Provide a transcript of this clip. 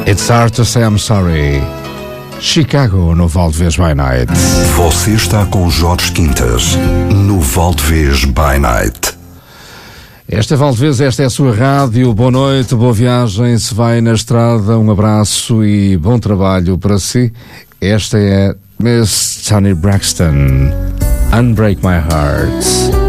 It's hard to say I'm sorry. Chicago no Valdevez by Night. Você está com Jorge Quintas no Valdevez by Night. Esta é Valdevez, esta é a sua rádio. Boa noite, boa viagem. Se vai na estrada, um abraço e bom trabalho para si. Esta é Miss Toni Braxton, Unbreak My Heart.